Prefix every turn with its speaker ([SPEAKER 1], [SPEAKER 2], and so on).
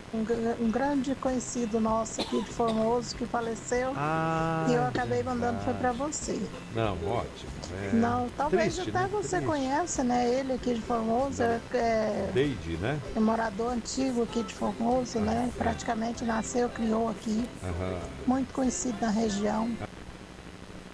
[SPEAKER 1] um grande conhecido nosso aqui de Formoso que faleceu e eu
[SPEAKER 2] Ah,
[SPEAKER 1] acabei mandando foi para
[SPEAKER 2] verdade.
[SPEAKER 1] você.
[SPEAKER 2] Não, ótimo.
[SPEAKER 1] Não,
[SPEAKER 2] É
[SPEAKER 1] talvez
[SPEAKER 2] triste,
[SPEAKER 1] até
[SPEAKER 2] né?
[SPEAKER 1] você
[SPEAKER 2] Triste.
[SPEAKER 1] conhece, né? Ele aqui de Formoso
[SPEAKER 2] Não. Deide, né?
[SPEAKER 1] é morador antigo aqui de Formoso,
[SPEAKER 2] Ah,
[SPEAKER 1] né?
[SPEAKER 2] é.
[SPEAKER 1] Praticamente nasceu, criou aqui,
[SPEAKER 2] Aham.
[SPEAKER 1] muito conhecido na região.